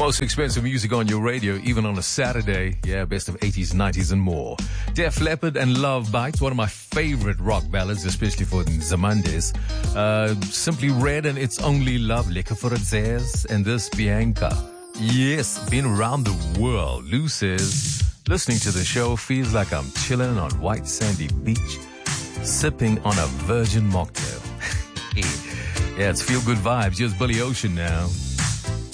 most expensive music on your radio, even on a Saturday. Yeah, best of 80s, 90s and more. Def Leppard and Love Bites, one of my favorite rock ballads, especially for Zamandes. Simply Red and It's Only Love, Lekker for het Zes, and this Bianca. Yes, been around the world. Lou says, listening to the show feels like I'm chilling on white sandy beach, sipping on a virgin mocktail. Yeah, it's feel good vibes. Here's Billy Ocean now.